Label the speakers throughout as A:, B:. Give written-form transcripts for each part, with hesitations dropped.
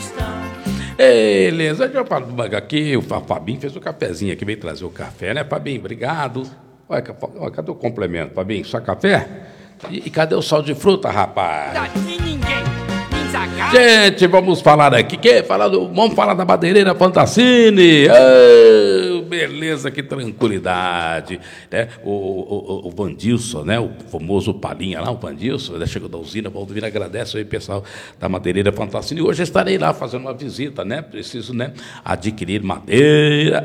A: Beleza, deixa eu falar aqui, o Fabinho fez o cafezinho aqui, veio trazer o café, né, Fabinho? Obrigado. Olha, cadê o complemento, Fabinho? Só café? E cadê o sal de fruta, rapaz?
B: Daqui ninguém me sacar.
A: Gente, vamos falar aqui, vamos falar da madeireira Fantassini. Beleza, que tranquilidade, né? O Vandilson, né? O famoso Palinha lá, o Vandilson, né? Chegou da usina, Valdovino agradece aí, pessoal da madeireira Fantassini. Hoje eu estarei lá fazendo uma visita, né? Preciso, né, adquirir madeira,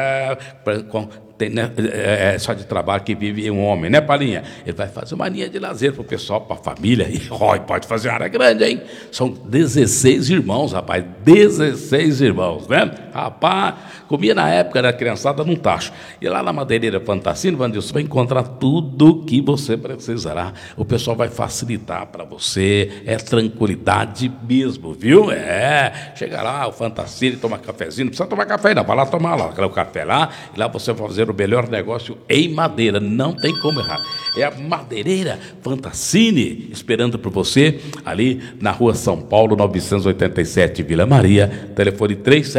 A: tem, né, só de trabalho que vive um homem, né, Palinha? Ele vai fazer uma linha de lazer pro pessoal, pra família, e pode fazer uma área grande, hein? São 16 irmãos, rapaz, 16 irmãos, né? Rapaz, comia na época da criançada num tacho. E lá na madeireira Fantassini, Vandilson, vai encontrar tudo que você precisará. O pessoal vai facilitar para você, é tranquilidade mesmo, viu? Chega lá, o Fantassini, toma cafezinho, não precisa tomar café não, vai lá tomar lá, o café lá, e lá você vai fazer o melhor negócio em madeira, não tem como errar. É a madeireira Fantassini, esperando por você, ali na rua São Paulo, 987, Vila Maria, telefone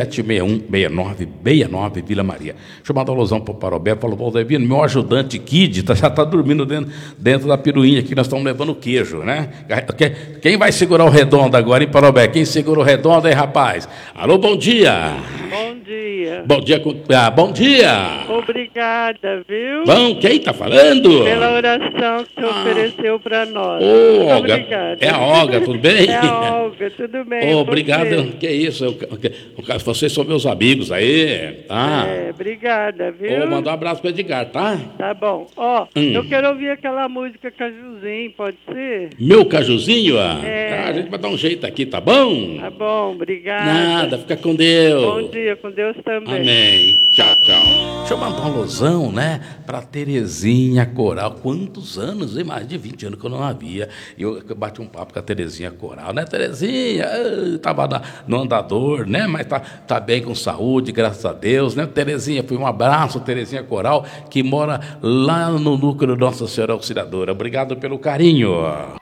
A: 3761-6969, Vila Maria. Chamado alusão para o Parobé, falou, Valdevino, meu ajudante Kid já está dormindo dentro da piruinha aqui, nós estamos levando queijo, né? Quem vai segurar o redondo agora, hein, Parobé? Quem segura o redondo, hein, rapaz? Alô, bom dia!
C: Bom dia.
A: Bom dia, bom dia!
C: Obrigada, viu?
A: Bom, quem está falando?
C: Pela oração que você ofereceu para nós.
A: Olga,
C: obrigada.
A: é a Olga, tudo bem?
C: É a Olga, tudo bem.
A: Obrigado, que isso, vocês são meus amigos aí, tá?
C: Obrigada, viu?
A: Vou mandar um abraço pro Edgar, tá?
C: Tá bom. Eu quero ouvir aquela música Cajuzinho, pode ser?
A: Meu Cajuzinho? A gente vai dar um jeito aqui, tá bom?
C: Tá bom, obrigada.
A: Nada, fica com Deus.
C: Bom dia, com Deus também.
A: Amém. Tchau, tchau. Deixa eu mandar uma alusão, né, pra Terezinha Coral. Quantos anos, hein? Mais de 20 anos que eu não a via. Eu bati um papo com a Terezinha Coral, né, Terezinha? Tava no andador, né, mas tá bem com saúde, graças a Deus, né? Terezinha, foi um abraço, Terezinha Coral, que mora lá no núcleo Nossa Senhora Auxiliadora. Obrigado pelo carinho.